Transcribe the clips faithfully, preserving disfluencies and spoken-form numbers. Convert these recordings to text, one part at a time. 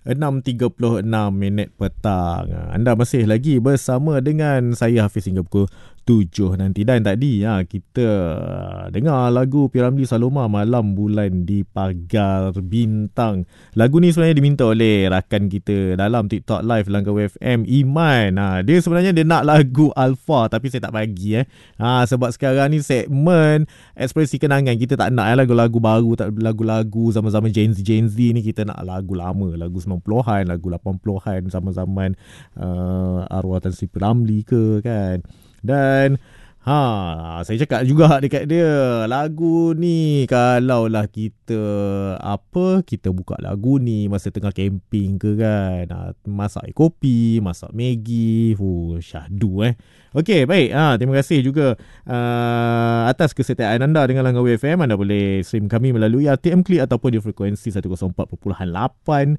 enam tiga puluh enam minit petang. Anda masih lagi bersama dengan saya Hafiz hingga pukul tujuh nanti. Dan tadi ha, kita dengar lagu P. Ramlee Saloma, Malam Bulan di Pagar Bintang. Lagu ni sebenarnya diminta oleh rakan kita dalam TikTok Live Langkawi F M, Iman. Ha, dia sebenarnya dia nak lagu Alpha tapi saya tak bagi eh. Ha, sebab sekarang ni segmen Ekspresi Kenangan, kita tak nak eh, lagu-lagu baru, tak lagu-lagu zaman-zaman Gen Z, Gen Z ni. Kita nak lagu lama, lagu sembilan puluhan, lagu lapan puluhan, zaman-zaman uh, arwah Tan Sri P. Ramlee ke kan. Dan ha, saya cakap juga dekat dia, lagu ni kalaulah kita apa kita buka lagu ni masa tengah camping ke kan, ha, masak air kopi, masak Maggi, oh syahdu eh. Okey, baik. Ha, terima kasih juga uh, atas kesetiaan anda dengan Langkawi F M. Anda boleh stream kami melalui R T M Klik ataupun di frekuensi seratus empat perpuluhan lapan.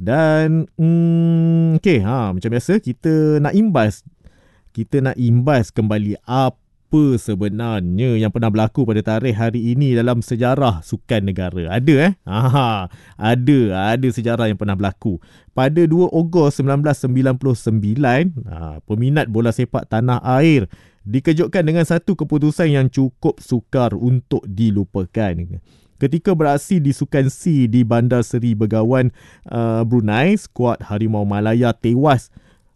Dan hmm, okey, ha, macam biasa kita nak imbas kita nak imbas kembali apa sebenarnya yang pernah berlaku pada tarikh hari ini dalam sejarah sukan negara. Ada eh? Aha, ada, ada sejarah yang pernah berlaku. Pada dua Ogos seribu sembilan ratus sembilan puluh sembilan, ha, peminat bola sepak tanah air dikejutkan dengan satu keputusan yang cukup sukar untuk dilupakan. Ketika beraksi di Sukan C di Bandar Seri Begawan, uh, Brunei, skuad Harimau Malaya tewas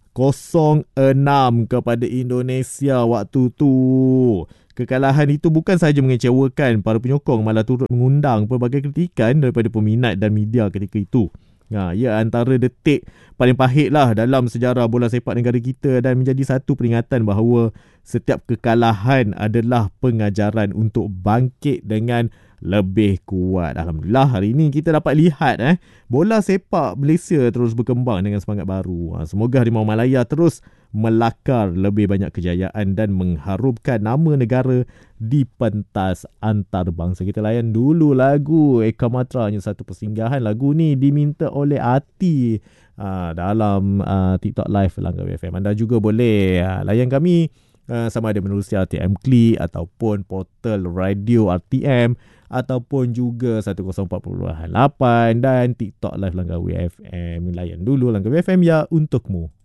kosong enam kepada Indonesia waktu tu. Kekalahan itu bukan sahaja mengecewakan para penyokong, malah turut mengundang pelbagai kritikan daripada peminat dan media ketika itu. Ha, ia antara detik paling pahit lah dalam sejarah bola sepak negara kita dan menjadi satu peringatan bahawa setiap kekalahan adalah pengajaran untuk bangkit dengan lebih kuat. Alhamdulillah hari ini kita dapat lihat eh bola sepak Malaysia terus berkembang dengan semangat baru. Ha, semoga Harimau Malaya terus melakar lebih banyak kejayaan dan mengharumkan nama negara di pentas antarabangsa. Kita layan dulu lagu Eka Matra, Hanya Satu Persinggahan. Lagu ni diminta oleh Ati uh, dalam uh, TikTok Live Langkawi F M. Anda juga boleh uh, layan kami uh, sama ada menerusi R T M Klik ataupun portal radio R T M ataupun juga seratus empat perpuluhan lapan dan TikTok Live Langkawi F M. Layan dulu Langkawi F M ya untukmu.